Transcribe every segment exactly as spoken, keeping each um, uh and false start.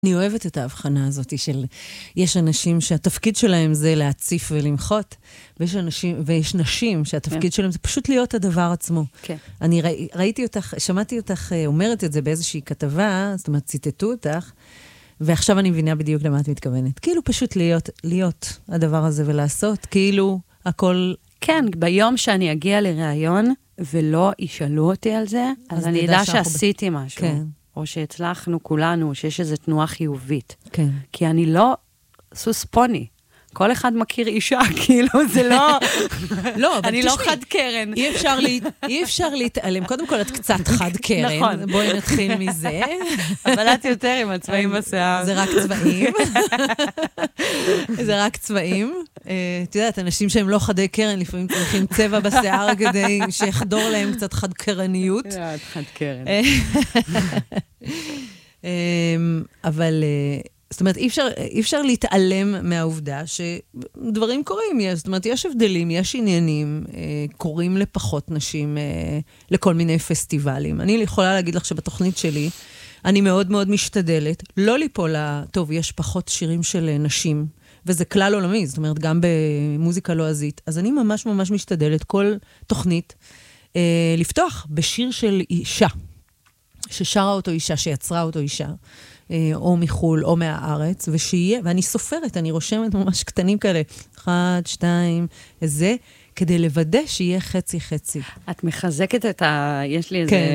אני אוהבת את ההבחנה הזאת של, יש אנשים שהתפקיד שלהם זה להציף ולמחות, ויש אנשים, ויש נשים שהתפקיד שלהם זה פשוט להיות הדבר עצמו. כן. אני ראי, ראיתי אותך, שמעתי אותך אומרת את זה באיזושהי כתבה, זאת אומרת, ציטטו אותך, ועכשיו אני מבינה בדיוק למה את מתכוונת. כאילו פשוט להיות, להיות הדבר הזה ולעשות, כאילו הכל... כן, ביום שאני אגיע לראיון, ולא ישאלו אותי על זה, אז, אז אני יודע שעשיתי ב... משהו. כן. או שהצלחנו כולנו, שיש איזו תנועה חיובית. כן. כי אני לא סוס פוני. כל אחד מכיר אישה, כאילו, זה לא... לא, אבל אני לא חד קרן. אי אפשר, לה... אי אפשר להתעלם. קודם כל, את קצת חד קרן. נכון. בואי נתחיל מזה. אבל את יותר עם הצבעים בשיער. זה רק צבעים. זה רק צבעים. את יודעת, אנשים שהם לא חדי קרן, לפעמים צריכים צבע בשיער כדי שיחדור להם קצת חד קרניות. את חד קרן. אבל... זאת אומרת, אי אפשר, אי אפשר להתעלם מהעובדה שדברים קורים. יש, זאת אומרת, יש הבדלים, יש עניינים, אה, קורים לפחות נשים אה, לכל מיני פסטיבלים. אני יכולה להגיד לך שבתוכנית שלי, אני מאוד מאוד משתדלת, לא ליפול לה, טוב, יש פחות שירים של נשים, וזה כלל עולמי, זאת אומרת, גם במוזיקה לועזית. אז אני ממש ממש משתדלת כל תוכנית אה, לפתוח בשיר של אישה, ששרה אותו אישה, שיצרה אותו אישה. או מחול, או מהארץ, ושיהיה, ואני סופרת, אני רושמת ממש קטנים כאלה, אחד, שתיים, זה, כדי לוודא שיהיה חצי-חצי. את מחזקת את ה... יש לי איזה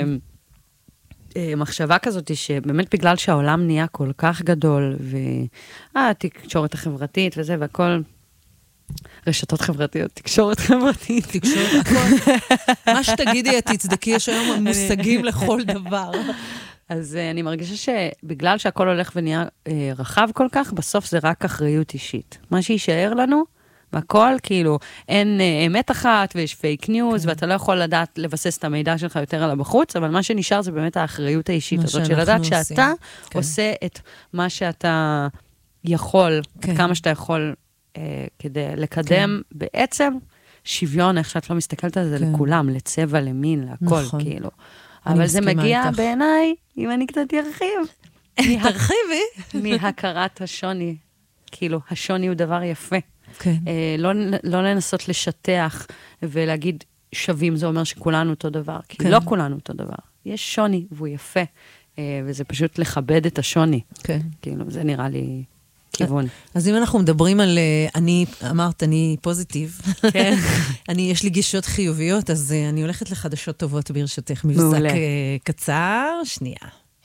מחשבה כזאת, שבאמת בגלל שהעולם נהיה כל כך גדול, והתקשורת החברתית וזה, והכל... רשתות חברתיות, תקשורת חברתית. תקשורת, הכל. מה שתגידי, את תצדקי, יש היום מושגים לכל דבר. אז uh, אני מרגישה שבגלל שהכל הולך ונהיה uh, רחב כל כך, בסוף זה רק אחריות אישית. מה שישאר לנו, והכל, כאילו, אין uh, אמת אחת ויש פייק ניוז, כן. ואתה לא יכול לדעת לבסס את המידע שלך יותר על הבחוץ, אבל מה שנשאר זה באמת האחריות האישית הזאת, של לדעת שאתה כן. עושה את מה שאתה יכול, כן. את כמה שאתה יכול, uh, כדי לקדם כן. בעצם שוויון, איך שאת לא מסתכלת על זה כן. לכולם, לצבע, למין, להכל, נכון. כאילו. אבל זה מגיע איתך. בעיניי, אם אני קצת ארחיב. תרחיבי. מהכרת השוני. כאילו, השוני הוא דבר יפה. כן. אה, לא, לא לנסות לשטח ולהגיד שווים, זה אומר שכולנו אותו דבר. כי כן. לא כולנו אותו דבר. יש שוני והוא יפה, אה, וזה פשוט לכבד את השוני. כן. כאילו, זה נראה לי... כיוון. אז אם אנחנו מדברים על, אני אמרת, אני פוזיטיב. כן. אני, יש לי גישות חיוביות, אז אני הולכת לחדשות טובות ברשותך. מבזק קצר, שנייה.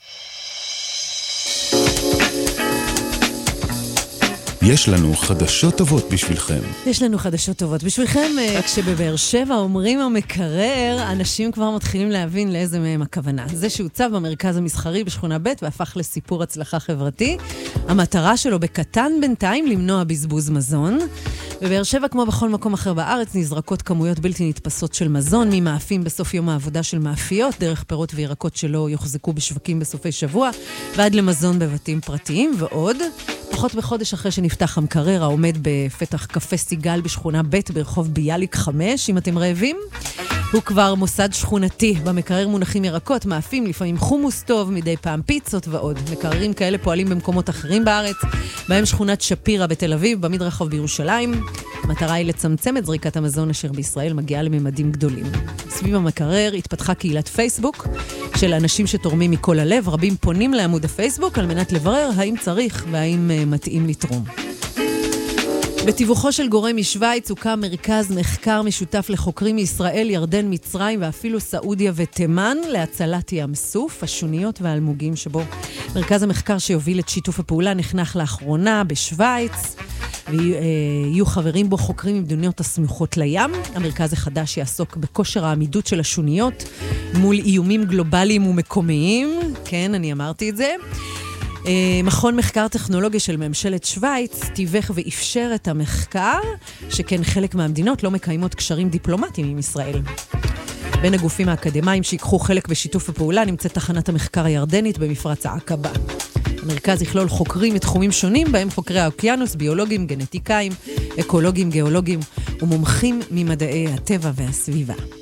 יש לנו חדשות טובות בשבילכם. יש לנו חדשות טובות בשבילכם. כשבבאר שבע אומרים המקרר, אנשים כבר מתחילים להבין לאיזה מהם הכוונה. זה שהוצב במרכז המסחרי בשכונה ב' והפך לסיפור הצלחה חברתי. המטרה שלו בקטן בינתיים למנוע בזבוז מזון. בבאר שבע, כמו בכל מקום אחר בארץ, נזרקות כמויות בלתי נתפסות של מזון, ממאפים בסוף יום העבודה של מאפיות, דרך פירות וירקות שלא יוחזקו בשווקים בסופי שבוע, ועד למזון בבתים פרטיים, ועוד. פחות בחודש אחרי שנפתח המקרר, העומד בפתח קפה סיגל בשכונה ב' ברחוב ביאליק חמש, אם אתם רעבים. הוא כבר מוסד שכונתי. במקרר מונחים ירקות, מאפים, לפעמים חומוס טוב, מדי פעם פיצות ועוד. מקררים כאלה פועלים במקומות אחרים בארץ, בהם שכונת שפירה בתל אביב, במדרחוב בירושלים. המטרה היא לצמצם את זריקת המזון אשר בישראל מגיעה לממדים גדולים. סביב המקרר התפתחה קהילת פייסבוק של אנשים שתורמים מכל הלב. רבים פונים לעמוד הפייסבוק על מנת לברר האם צריך והאם מתאים לתרום. בתיווכו של גורם משוויץ הוקם מרכז מחקר משותף לחוקרים מישראל, ירדן, מצרים ואפילו סעודיה ותימן להצלת ים סוף, השוניות והאלמוגים שבו. מרכז המחקר שיוביל את שיתוף הפעולה נחנך לאחרונה בשוויץ, ויהיו חברים בו חוקרים ממדינות הסמוכות לים. המרכז החדש יעסוק בכושר העמידות של השוניות מול איומים גלובליים ומקומיים. כן, אני אמרתי את זה. מכון מחקר טכנולוגיה של ממשלת שוויץ תיווך ואפשר את המחקר, שכן חלק מהמדינות לא מקיימות קשרים דיפלומטיים עם ישראל. בין הגופים האקדמיים שיקחו חלק בשיתוף הפעולה נמצאת תחנת המחקר הירדנית במפרץ העקבה. המרכז יכלול חוקרים מתחומים שונים, בהם חוקרי האוקיינוס, ביולוגים, גנטיקאים, אקולוגים, גיאולוגים ומומחים ממדעי הטבע והסביבה.